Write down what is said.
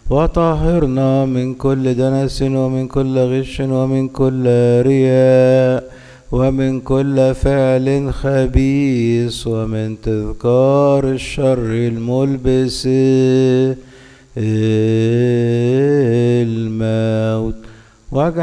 وطهرنا من كل دنس ومن كل غش ومن كل رياء ومن كل فعل خبيث ومن تذكار الشر الملبس الموت.